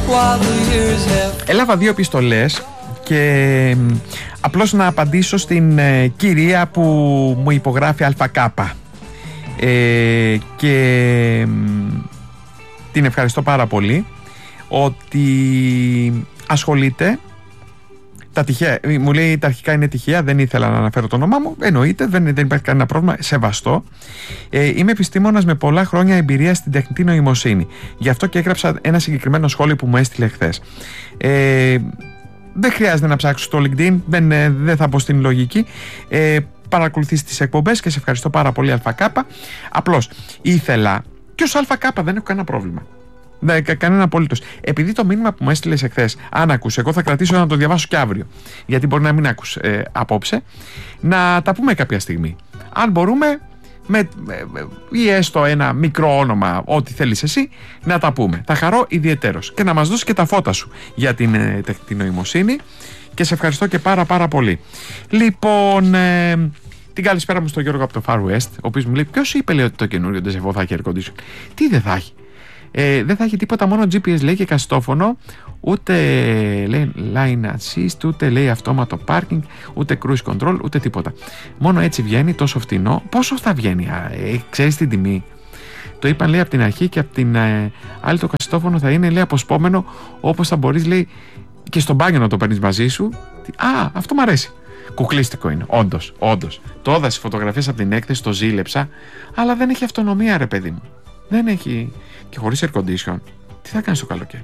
Έλαβα 2 επιστολές και απλώς να απαντήσω στην κυρία που μου υπογράφει ΑΚ και την ευχαριστώ πάρα πολύ ότι ασχολείται. Τα τυχαία, μου λέει τα αρχικά είναι τυχαία, δεν ήθελα να αναφέρω το όνομά μου. Εννοείται, δεν υπάρχει κανένα πρόβλημα, σεβαστό. Είμαι επιστήμονας με πολλά χρόνια εμπειρία στην τεχνητή νοημοσύνη. Γι' αυτό και έγραψα ένα συγκεκριμένο σχόλιο που μου έστειλε χθες. Δεν χρειάζεται να ψάξω στο LinkedIn, δεν θα πω στην λογική. Παρακολουθείς τις εκπομπές και σε ευχαριστώ πάρα πολύ ΑΚ. Απλώς ήθελα, και ως ΑΚ δεν έχω κανένα πρόβλημα. Κανένα απολύτως. Επειδή το μήνυμα που μου έστειλες εχθές, αν ακούς, εγώ θα κρατήσω να το διαβάσω και αύριο. Γιατί μπορεί να μην ακούς απόψε. Να τα πούμε κάποια στιγμή. Αν μπορούμε, ή έστω ένα μικρό όνομα, ό,τι θέλεις εσύ, να τα πούμε. Θα χαρώ ιδιαιτέρως. Και να μας δώσεις και τα φώτα σου για την τεχνητή νοημοσύνη. Και σε ευχαριστώ και πάρα πολύ. Λοιπόν, την καλησπέρα μου στον Γιώργο από το Far West, ο οποίος μου λέει: ποιος είπε, λέει, ότι το καινούριο Ντεζεβό θα έχει air condition? Τι δεν θα έχει? Δεν θα έχει τίποτα, μόνο GPS λέει και καστόφωνο, ούτε λέει line assist, ούτε λέει αυτόματο parking, ούτε cruise control, ούτε τίποτα. Μόνο έτσι βγαίνει, τόσο φτηνό. Πόσο θα βγαίνει, ξέρεις την τιμή? Το είπαν, λέει, από την αρχή, και από την άλλη το καστόφωνο θα είναι, λέει, αποσπόμενο, όπως θα μπορείς, λέει, και στο μπάνιο να το παίρνεις μαζί σου. Αυτό μου αρέσει. Κουκλίστικο είναι, όντως. Το είδα στις φωτογραφίες από την έκθεση, το ζήλεψα, αλλά δεν έχει αυτονομία, ρε παιδί μου. Δεν έχει. Και χωρίς air condition, τι θα κάνεις το καλοκαίρι?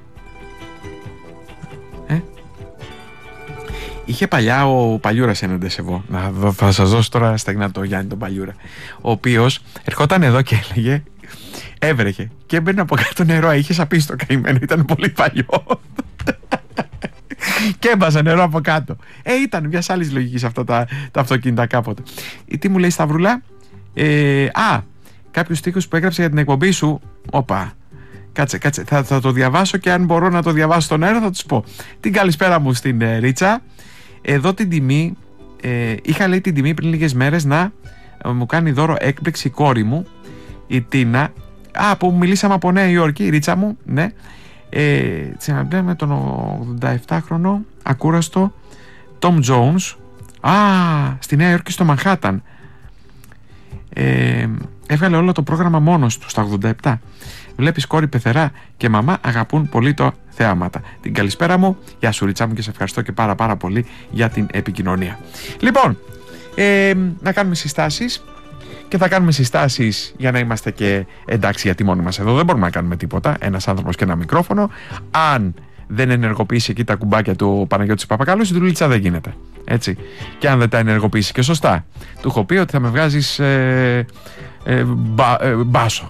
Είχε παλιά ο Παλιούρας έναν Ντεσεβό. Θα σας δώσω τώρα στεγνά το Γιάννη τον Παλιούρα, ο οποίος ερχόταν εδώ και έλεγε, έβρεχε και έμπαινε από κάτω νερό. Είχε σαπίσει το καημένο, ήταν πολύ παλιό. Και έμπαζε νερό από κάτω. Ήταν μια άλλη λογική αυτά τα αυτοκίνητα κάποτε. Τι μου λέει, Σταυρούλα? Κάποιους στίχους που έγραψε για την εκπομπή σου. Όπα, κάτσε, θα το διαβάσω, και αν μπορώ να το διαβάσω στον αέρα θα τους πω. Την καλησπέρα μου στην Ρίτσα. Εδώ την τιμή, είχα, λέει, την τιμή πριν λίγες μέρες να μου κάνει δώρο έκπληξη η κόρη μου, η Τίνα, που μιλήσαμε από Νέα Υόρκη, η Ρίτσα μου, ναι. Με τον 87χρονο ακούραστο Tom Jones, στη Νέα Υόρκη, στο Μανχάταν. Έβγαλε όλο το πρόγραμμα μόνος του στα 87. Βλέπεις, κόρη, πεθερά και μαμά αγαπούν πολύ το θεάματα. Την καλησπέρα μου, γεια σου Ρίτσα μου, και σε ευχαριστώ και πάρα πολύ για την επικοινωνία. Λοιπόν, να κάνουμε συστάσεις, και θα κάνουμε συστάσεις για να είμαστε και εντάξει, γιατί μόνοι μας εδώ δεν μπορούμε να κάνουμε τίποτα. Ένας άνθρωπος και ένα μικρόφωνο. Αν δεν ενεργοποιήσει εκεί τα κουμπάκια του Παναγιώτης Παπακάλου, η δουλίτσα δεν γίνεται. Έτσι. Και αν δεν τα ενεργοποιήσει και σωστά, του έχω πει ότι θα με βγάζεις μπάσο.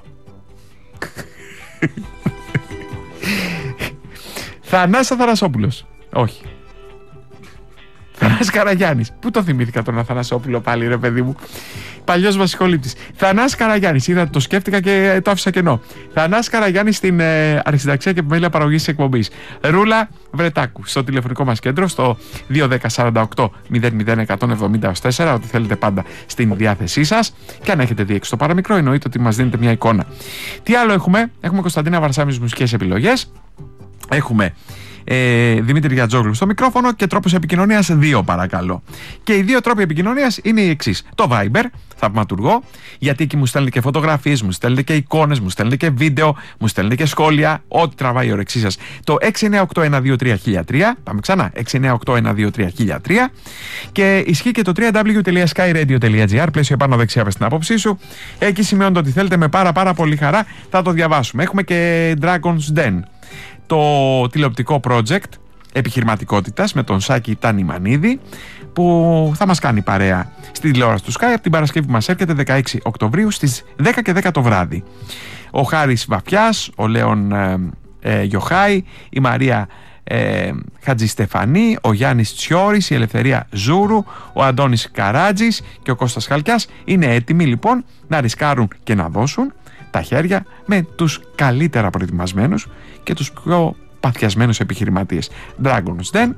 Θανάσης Αθανασόπουλος. Όχι. Θανάσης Καραγιάννης. Πού το θυμήθηκα τον Αθανασόπουλο πάλι, ρε παιδί μου? Παλιός βασικολήπτης. Θανάσης Καραγιάννης. Είδα, το σκέφτηκα και το άφησα κενό. Θανάσης Καραγιάννης στην αρχισυνταξία και επιμέλεια παραγωγής της εκπομπής. Ρούλα Βρετάκου στο τηλεφωνικό μας κέντρο, στο 210 48 00 ό,τι θέλετε πάντα στην διάθεσή σας. Και αν έχετε δει έξω το παραμικρό, εννοείται ότι μας δίνετε μια εικόνα. Τι άλλο έχουμε? Έχουμε Κωνσταντίνα Βαρσάμι μουσικές επιλογές. Έχουμε Δημήτρη Γιατζόγλου στο μικρόφωνο, και τρόπους επικοινωνίας 2, παρακαλώ. Και οι 2 τρόποι επικοινωνίας είναι οι εξής. Το Viber, θαυματουργό, γιατί εκεί μου στέλνετε και φωτογραφίες, μου στέλνετε και εικόνες, μου στέλνετε και βίντεο, μου στέλνετε και σχόλια, ό,τι τραβάει η όρεξή σας. Το 698-123-1003, πάμε ξανά, 698-123-1003, και ισχύει και το www.skyradio.gr, πλαίσιο πάνω δεξιά στην άποψή σου. Εκεί σημειώνετε ότι θέλετε, με πάρα πολύ χαρά θα το διαβάσουμε. Έχουμε και Dragon's Den, το τηλεοπτικό project επιχειρηματικότητας με τον Σάκη Τανιμανίδη, που θα μας κάνει παρέα στη τηλεόραση του Sky από την Παρασκευή που μας έρχεται, 16 Οκτωβρίου στις 10 και 10 το βράδυ. Ο Χάρης Βαφιάς, ο Λέων Γιοχάη, η Μαρία Χατζηστεφανή, ο Γιάννης Τσιόρης, η Ελευθερία Ζούρου, ο Αντώνης Καράτζης και ο Κώστας Χαλκιάς είναι έτοιμοι λοιπόν να ρισκάρουν και να δώσουν τα χέρια με τους καλύτερα προετοιμασμένους και τους πιο παθιασμένους επιχειρηματίες. Dragon's Den,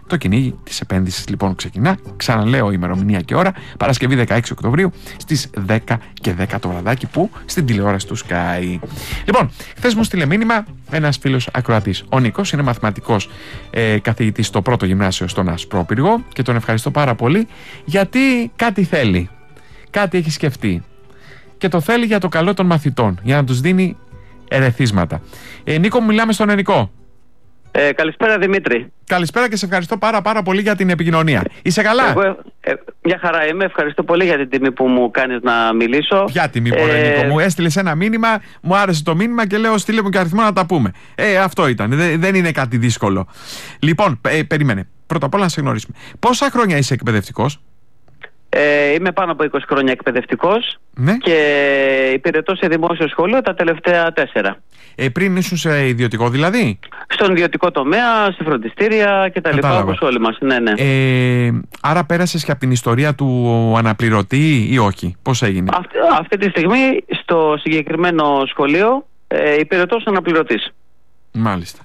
Το κυνήγι της επένδυσης λοιπόν ξεκινά. Ξαναλέω ημερομηνία και ώρα. Παρασκευή 16 Οκτωβρίου στις 10 και 10 το βραδάκι, που στην τηλεόραση του Sky. Λοιπόν, χθες μου στείλε μήνυμα ένας φίλος ακροατής. Ο Νίκος είναι μαθηματικός καθηγητής στο πρώτο γυμνάσιο στον Ασπρόπυργο και τον ευχαριστώ πάρα πολύ, γιατί κάτι θέλει. Κάτι έχει σκεφτεί. Και το θέλει για το καλό των μαθητών, για να τους δίνει ερεθίσματα. Νίκο, μιλάμε στον Ενικό. Καλησπέρα Δημήτρη. Καλησπέρα και σε ευχαριστώ πάρα πολύ για την επικοινωνία. Είσαι καλά? Εγώ μια χαρά είμαι. Ευχαριστώ πολύ για την τιμή που μου κάνεις να μιλήσω. Ποια τιμή, Νίκο μου? Έστειλες ένα μήνυμα, μου άρεσε το μήνυμα και λέω στείλε μου και αριθμό να τα πούμε. Αυτό ήταν. Δεν είναι κάτι δύσκολο. Λοιπόν, περίμενε. Πρώτα απ' όλα να σε γνωρίσουμε. Πόσα χρόνια είσαι εκπαιδευτικός? Είμαι πάνω από 20 χρόνια εκπαιδευτικός, ναι, και υπηρετώ σε δημόσιο σχολείο τα τελευταία 4. Πριν ήσουν σε ιδιωτικό δηλαδή? Στον ιδιωτικό τομέα, σε φροντιστήρια κτλ. Όπως όλοι μας. Ναι. Άρα πέρασες και από την ιστορία του αναπληρωτή ή όχι? Πώς έγινε? Αυτή τη στιγμή στο συγκεκριμένο σχολείο υπηρετώ ως αναπληρωτής. Μάλιστα.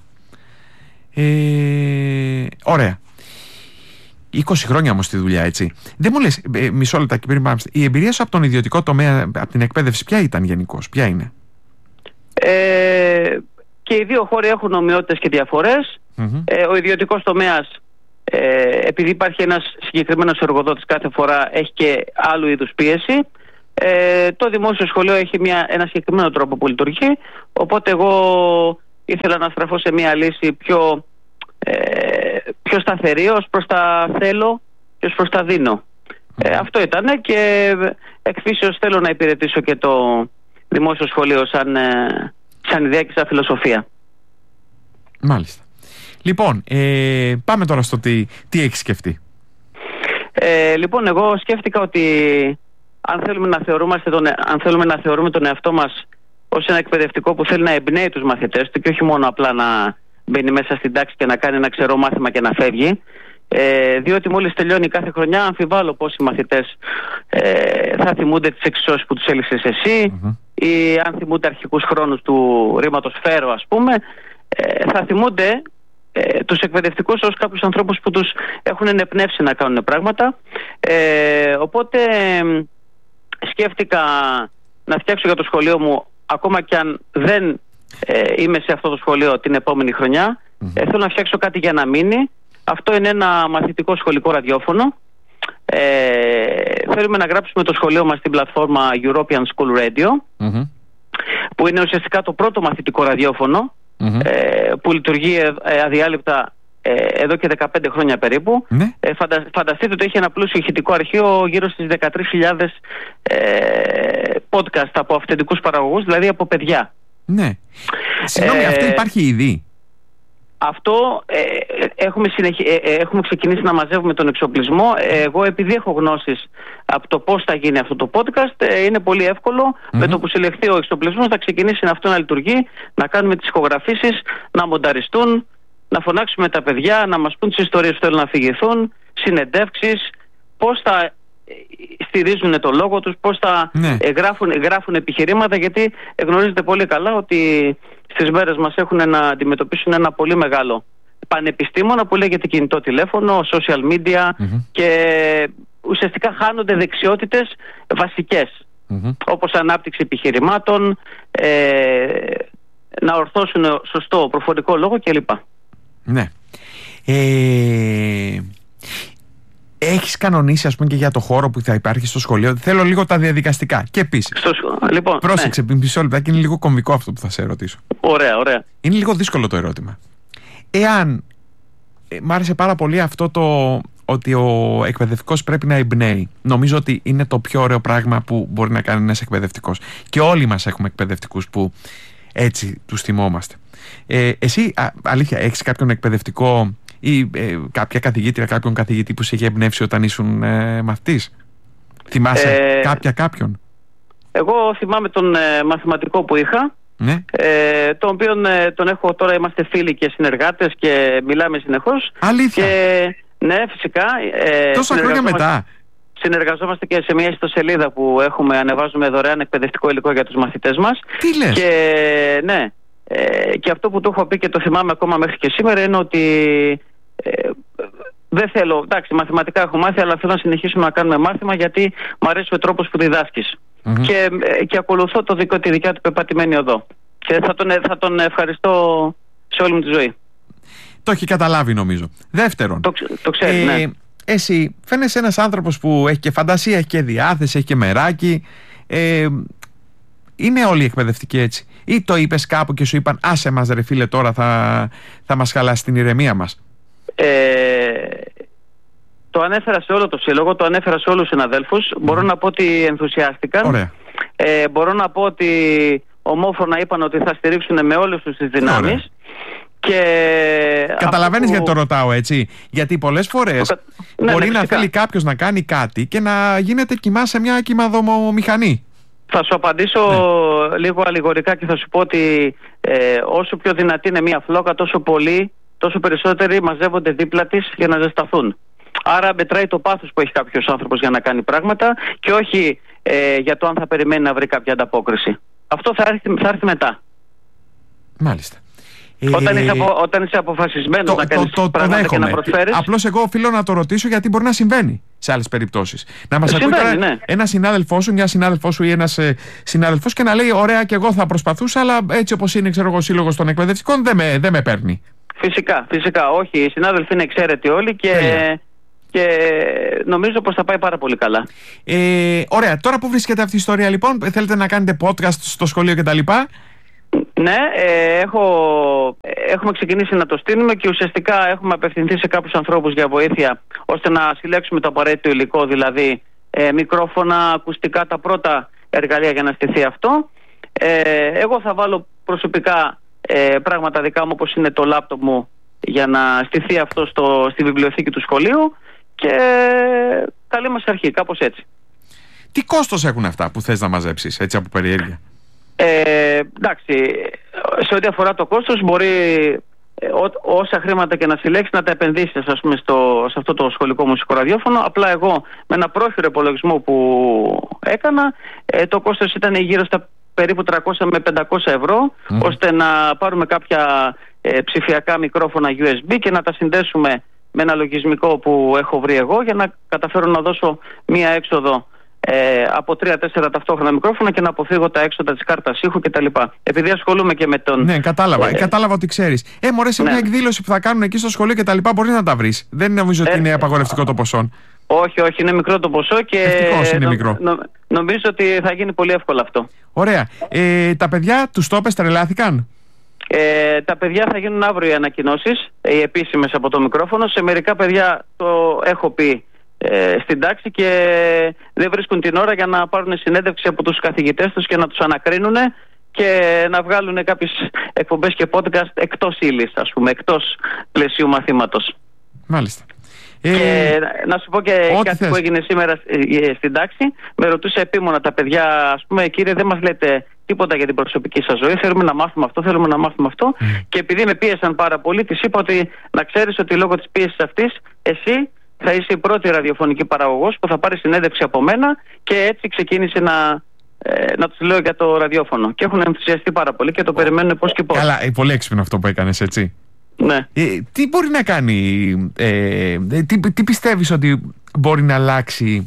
Ωραία. 20 χρόνια όμως στη δουλειά, έτσι. Δεν μου λες, μισό λεπτάκι πριν πάμε. Η εμπειρία σου από τον ιδιωτικό τομέα, από την εκπαίδευση, ποια ήταν γενικώς? Ποια είναι? Και οι δύο χώροι έχουν ομοιότητες και διαφορές. Ο ιδιωτικός τομέας, επειδή υπάρχει ένας συγκεκριμένος εργοδότης κάθε φορά, έχει και άλλου είδους πίεση. Το δημόσιο σχολείο έχει ένα συγκεκριμένο τρόπο που λειτουργεί. Οπότε εγώ ήθελα να στραφώ σε μια λύση πιο σταθερή, ως προς τα θέλω και ως προς τα δίνω. Αυτό ήταν, και εκ φύσεως θέλω να υπηρετήσω και το δημόσιο σχολείο σαν ιδέα και σαν φιλοσοφία. Μάλιστα. Λοιπόν, πάμε τώρα στο τι έχεις σκεφτεί. Λοιπόν, εγώ σκέφτηκα ότι αν θέλουμε να θεωρούμε τον εαυτό μας ως ένα εκπαιδευτικό που θέλει να εμπνέει τους μαθητές του και όχι μόνο απλά να μπαίνει μέσα στην τάξη και να κάνει ένα ξερό μάθημα και να φεύγει, διότι μόλις τελειώνει κάθε χρονιά αμφιβάλλω πόσοι μαθητές θα θυμούνται τις εξισώσεις που τους έλυσες εσύ, ή αν θυμούνται αρχικούς χρόνους του ρήματος φέρω, ας πούμε. Θα θυμούνται τους εκπαιδευτικούς ως κάποιους ανθρώπους που τους έχουν ενεπνεύσει να κάνουν πράγματα. Οπότε σκέφτηκα να φτιάξω για το σχολείο μου, ακόμα και αν δεν είμαι σε αυτό το σχολείο την επόμενη χρονιά, θέλω να φτιάξω κάτι για να μείνει. Αυτό είναι ένα μαθητικό σχολικό ραδιόφωνο. Θέλουμε να γράψουμε το σχολείο μας στην πλατφόρμα European School Radio, που είναι ουσιαστικά το πρώτο μαθητικό ραδιόφωνο που λειτουργεί αδιάλειπτα εδώ και 15 χρόνια περίπου. Φανταστείτε ότι έχει ένα πλούσιο ηχητικό αρχείο γύρω στις 13.000 podcast από αυθεντικούς παραγωγούς, δηλαδή από παιδιά. Ναι. Συγγνώμη, αυτό υπάρχει ήδη? Αυτό έχουμε ξεκινήσει να μαζεύουμε τον εξοπλισμό. Εγώ, επειδή έχω γνώσεις από το πώς θα γίνει αυτό το podcast, είναι πολύ εύκολο. Με το που συλλεχθεί ο εξοπλισμός θα ξεκινήσει αυτό να λειτουργεί, να κάνουμε τις ηχογραφήσεις, να μονταριστούν, να φωνάξουμε τα παιδιά, να μας πούν τις ιστορίες που θέλουν να αφηγηθούν, συνεντεύξεις, πώς θα στηρίζουν το λόγο τους, πώς θα γράφουν επιχειρήματα, γιατί γνωρίζετε πολύ καλά ότι στις μέρες μας έχουν να αντιμετωπίσουν ένα πολύ μεγάλο πανεπιστήμονα που λέγεται κινητό τηλέφωνο, social media, και ουσιαστικά χάνονται δεξιότητες βασικές, όπως ανάπτυξη επιχειρημάτων, να ορθώσουν σωστό προφορικό λόγο κλπ. Ναι. Έχεις κανονίσει, ας πούμε, και για το χώρο που θα υπάρχει στο σχολείο? Θέλω λίγο τα διαδικαστικά. Και επίσης, λοιπόν, πρόσεξε, μισό λεπτάκι, είναι λίγο κομβικό αυτό που θα σε ρωτήσω. Ωραία. Είναι λίγο δύσκολο το ερώτημα. Εάν μ' άρεσε πάρα πολύ αυτό ότι ο εκπαιδευτικός πρέπει να εμπνέει. Νομίζω ότι είναι το πιο ωραίο πράγμα που μπορεί να κάνει ένας εκπαιδευτικός. Και όλοι μας έχουμε εκπαιδευτικούς που έτσι τους θυμόμαστε. Εσύ, αλήθεια, έχεις κάποιον εκπαιδευτικό ή κάποια καθηγήτρια, κάποιον καθηγητή που σε είχε εμπνεύσει όταν ήσουν μαθητής? Θυμάσαι κάποιον? Εγώ θυμάμαι τον μαθηματικό που είχα, τον οποίον τον έχω τώρα, είμαστε φίλοι και συνεργάτες και μιλάμε συνεχώς. Αλήθεια? Ναι, φυσικά. Τόσα χρόνια μετά? Συνεργαζόμαστε και σε μια ιστοσελίδα που έχουμε, ανεβάζουμε δωρεάν εκπαιδευτικό υλικό για τους μαθητές μας. Τι λες? Και αυτό που του έχω πει και το θυμάμαι ακόμα μέχρι και σήμερα είναι ότι δεν θέλω, εντάξει, μαθηματικά έχω μάθει, αλλά θέλω να συνεχίσουμε να κάνουμε μάθημα, γιατί μου αρέσει ο τρόπος που διδάσκεις. Και ακολουθώ τη δικιά του πεπατημένη οδό. Και θα τον ευχαριστώ σε όλη μου τη ζωή. Το έχει καταλάβει, νομίζω. Δεύτερον, το ξέρει, ναι. Εσύ φαίνεσαι ένας άνθρωπος που έχει και φαντασία, έχει και διάθεση, έχει και μεράκι. Είναι όλοι οι εκπαιδευτικοί έτσι? Ή το είπες κάπου και σου είπαν άσε μας ρε φίλε, τώρα θα μας χαλάσει την ηρεμία μας? Το ανέφερα σε όλο το σύλλογο, το ανέφερα σε όλους τους συναδέλφους. Μπορώ να πω ότι ενθουσιάστηκαν. Ωραία. Μπορώ να πω ότι ομόφωνα είπαν ότι θα στηρίξουν με όλες τους τις δυνάμεις. Και καταλαβαίνεις γιατί το ρωτάω έτσι? Γιατί πολλές φορές μπορεί να θέλει κάποιος να κάνει κάτι και να γίνεται κοιμά σε μια κυμαδομομηχανή. Θα σου απαντήσω λίγο αλληγορικά και θα σου πω ότι όσο πιο δυνατή είναι μια φλόκα, τόσο περισσότεροι μαζεύονται δίπλα της για να ζεσταθούν. Άρα μετράει το πάθος που έχει κάποιος άνθρωπος για να κάνει πράγματα και όχι για το αν θα περιμένει να βρει κάποια ανταπόκριση. Αυτό θα έρθει μετά. Μάλιστα. Όταν είσαι αποφασισμένος να κάνεις πράγματα και να προσφέρεις. Απλώς εγώ οφείλω να το ρωτήσω, γιατί μπορεί να συμβαίνει σε άλλες περιπτώσεις. Να μας ακούει ένα συνάδελφό σου, μια συνάδελφό σου ή ένας συνάδελφος και να λέει ωραία, και εγώ θα προσπαθούσα, αλλά έτσι όπως είναι, ξέρω εγώ, ο σύλλογος των εκπαιδευτικών δεν με παίρνει. Φυσικά. Όχι, οι συνάδελφοι είναι εξαίρετοι όλοι και νομίζω πως θα πάει πάρα πολύ καλά. Ωραία. Τώρα που βρίσκεται αυτή η ιστορία, λοιπόν, θέλετε να κάνετε podcast στο σχολείο κτλ? Ναι, έχουμε ξεκινήσει να το στείλουμε και ουσιαστικά έχουμε απευθυνθεί σε κάποιους ανθρώπους για βοήθεια, ώστε να συλλέξουμε το απαραίτητο υλικό, δηλαδή μικρόφωνα, ακουστικά, τα πρώτα εργαλεία για να στηθεί αυτό. Εγώ θα βάλω προσωπικά πράγματα δικά μου, όπως είναι το λάπτοπ μου, για να στηθεί αυτό στη βιβλιοθήκη του σχολείου, και καλή μας αρχή, κάπως έτσι. Τι κόστος έχουν αυτά που θες να μαζέψεις, έτσι από περιέργεια? Εντάξει, σε ό,τι αφορά το κόστος, μπορεί όσα χρήματα και να συλλέξεις να τα επενδύσεις, ας πούμε, σε αυτό το σχολικό μουσικό ραδιόφωνο. Απλά εγώ με ένα πρόχειρο υπολογισμό που έκανα, το κόστος ήταν γύρω στα περίπου 300 με 500 ευρώ, ώστε να πάρουμε κάποια ψηφιακά μικρόφωνα USB και να τα συνδέσουμε με ένα λογισμικό που έχω βρει εγώ, για να καταφέρω να δώσω μία έξοδο από 3-4 ταυτόχρονα μικρόφωνα και να αποφύγω τα έξοδα της κάρτας ήχου κτλ. Επειδή ασχολούμαι και με τον. Ναι, κατάλαβα ότι ξέρεις. Μωρέ, σε μια εκδήλωση που θα κάνουν εκεί στο σχολείο κτλ. Μπορείς να τα βρεις. Δεν νομίζω ότι είναι απαγορευτικό το ποσό. Όχι, είναι μικρό το ποσό και είναι μικρό. Νομίζω ότι θα γίνει πολύ εύκολο αυτό. Ωραία. Τα παιδιά τους το είπες, τρελάθηκαν? Τα παιδιά θα γίνουν αύριο οι ανακοινώσεις, οι επίσημες από το μικρόφωνο. Σε μερικά παιδιά το έχω πει στην τάξη και δεν βρίσκουν την ώρα για να πάρουν συνέντευξη από τους καθηγητές τους και να τους ανακρίνουν και να βγάλουν κάποιες εκπομπές και podcast εκτός ύλης, ας πούμε, εκτός πλαισίου μαθήματος. Μάλιστα. Και να σου πω και κάτι που έγινε σήμερα στην τάξη. Με ρωτούσε επίμονα τα παιδιά, ας πούμε, κύριε, δεν μας λέτε τίποτα για την προσωπική σας ζωή. Θέλουμε να μάθουμε αυτό. Και επειδή με πίεσαν πάρα πολύ, της είπα ότι να ξέρεις ότι λόγω της πίεσης αυτής, εσύ θα είσαι η πρώτη ραδιοφωνική παραγωγός που θα πάρει συνέντευξη από μένα, και έτσι ξεκίνησε να τους λέω για το ραδιόφωνο. Και έχουν ενθουσιαστεί πάρα πολύ και το περιμένουν πώς και πώς. Καλά, πολύ έξυπνο αυτό που έκανες, έτσι. Ναι. Τι μπορεί να κάνει, τι πιστεύεις ότι μπορεί να αλλάξει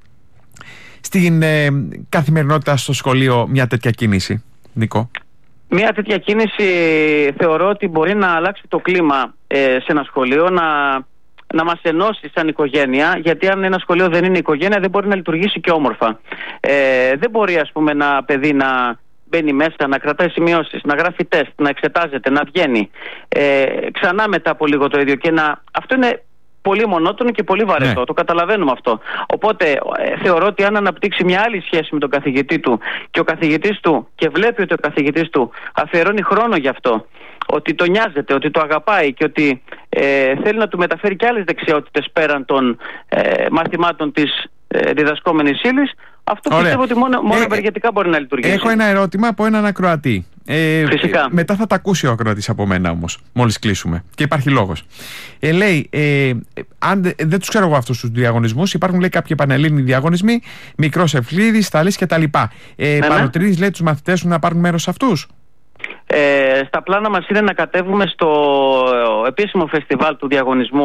στην καθημερινότητα στο σχολείο μια τέτοια κίνηση, Νίκο? Μια τέτοια κίνηση θεωρώ ότι μπορεί να αλλάξει το κλίμα σε ένα σχολείο, να μας ενώσει σαν οικογένεια, γιατί αν ένα σχολείο δεν είναι οικογένεια, δεν μπορεί να λειτουργήσει και όμορφα. Δεν μπορεί, ας πούμε, ένα παιδί να μπαίνει μέσα, να κρατάει σημειώσεις, να γράφει τεστ, να εξετάζεται, να βγαίνει ξανά μετά από λίγο το ίδιο, και αυτό είναι πολύ μονότονο και πολύ βαρετό. Το καταλαβαίνουμε αυτό. Οπότε θεωρώ ότι αν αναπτύξει μια άλλη σχέση με τον καθηγητή του και ο καθηγητής του, και βλέπει ότι ο καθηγητής του αφιερώνει χρόνο γι' αυτό, ότι το νοιάζεται, ότι το αγαπάει και ότι θέλει να του μεταφέρει και άλλες δεξιότητες πέραν των μαθημάτων της διδασκόμενης ύλης, αυτό πιστεύω ότι μόνο ευεργετικά μπορεί να λειτουργήσει. Έχω ένα ερώτημα από έναν ακροατή. Φυσικά. Μετά θα τα ακούσει ο ακροατής από μένα όμως, μόλις κλείσουμε. Και υπάρχει λόγος. Λέει, αν δεν τους ξέρω εγώ αυτούς τους διαγωνισμούς, υπάρχουν, λέει, κάποιοι πανελλήνιοι διαγωνισμοί, Μικρός Ευκλήδης, Θαλής κτλ. Παροτρύνεις, λέει, τους μαθητές σου να πάρουν μέρος σε αυτούς? Στα πλάνα μας είναι να κατέβουμε στο επίσημο φεστιβάλ του διαγωνισμού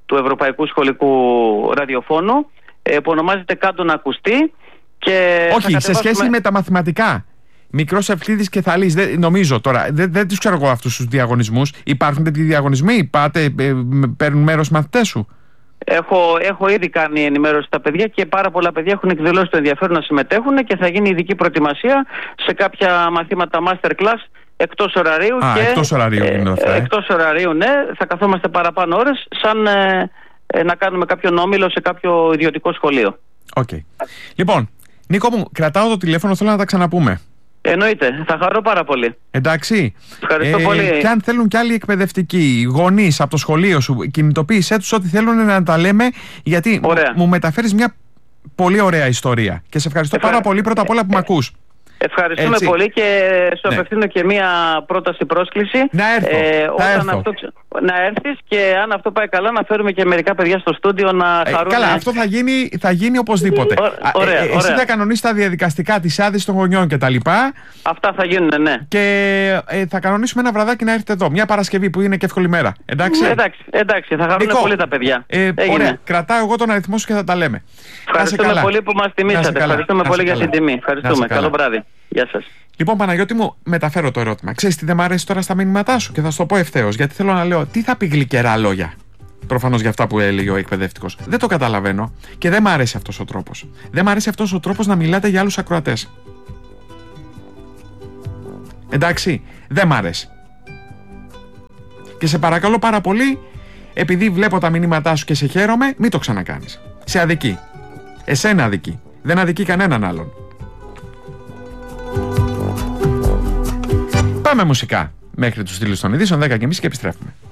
του Ευρωπαϊκού Σχολικού Ραδιοφώνου, που ονομάζεται «Κάντο να ακουστεί». Και όχι, σε σχέση με τα μαθηματικά. Μικρός Ευκλήδης και Θαλής, νομίζω τώρα, δεν τους ξέρω εγώ αυτούς τους διαγωνισμούς. Υπάρχουν τέτοιοι διαγωνισμοί, παίρνουν μέρος μαθητές σου? Έχω ήδη κάνει ενημέρωση στα παιδιά και πάρα πολλά παιδιά έχουν εκδηλώσει το ενδιαφέρον να συμμετέχουν και θα γίνει ειδική προετοιμασία σε κάποια μαθήματα masterclass εκτός ωραρίου. Εκτός ωραρίου είναι αυτά. Εκτός ωραρίου, ναι. Θα καθόμαστε παραπάνω ώρες, σαν να κάνουμε κάποιον όμιλο σε κάποιο ιδιωτικό σχολείο. Okay. Λοιπόν, Νίκο μου, κρατάω το τηλέφωνο, θέλω να τα ξαναπούμε. Εννοείται, θα χαρώ πάρα πολύ. Εντάξει. Ευχαριστώ πολύ. Και αν θέλουν κι άλλοι εκπαιδευτικοί, γονείς από το σχολείο σου, κινητοποίησέ τους ό,τι θέλουν να τα λέμε, γιατί μου μεταφέρεις μια πολύ ωραία ιστορία. Και σε ευχαριστώ πάρα πολύ πρώτα απ' όλα που με ακούς. Ευχαριστούμε πολύ και σου απευθύνω και μία πρόταση πρόσκληση. Να έρθω. Να έρθεις και αν αυτό πάει καλά να φέρουμε και μερικά παιδιά στο στούντιο να χαρούν. Καλά, αυτό θα γίνει οπωσδήποτε. Εσύ θα κανονίσεις τα διαδικαστικά της άδειας των γονιών κτλ. Αυτά θα γίνουν, ναι. Και θα κανονίσουμε ένα βραδάκι να έρθετε εδώ. Μια Παρασκευή που είναι και εύκολη μέρα. Εντάξει, θα χαρούν πολύ τα παιδιά. Ωραία, κρατάω εγώ τον αριθμό σου και θα τα λέμε. Ευχαριστούμε πολύ που μας τιμήσατε. Ευχαριστούμε πολύ για την τιμή. Ευχαριστούμε. Καλό βράδυ. Γεια σας. Λοιπόν, Παναγιώτη μου, μεταφέρω το ερώτημα. Ξέρεις τι δεν μ' αρέσει τώρα στα μηνύματά σου και θα σου το πω ευθέως, γιατί θέλω να λέω τι θα πει γλυκερά λόγια. Προφανώς για αυτά που έλεγε ο εκπαιδευτικός. Δεν το καταλαβαίνω και δεν μ' αρέσει αυτός ο τρόπος. Δεν μ' αρέσει αυτός ο τρόπος να μιλάτε για άλλους ακροατές. Εντάξει, δεν μ' αρέσει. Και σε παρακαλώ πάρα πολύ, επειδή βλέπω τα μηνύματά σου και σε χαίρομαι, μην το ξανακάνεις. Σε αδικεί. Εσένα αδικεί. Δεν αδικεί κανέναν άλλον. Πάμε μουσικά μέχρι τους στήλους των ειδήσεων 10:30 και επιστρέφουμε.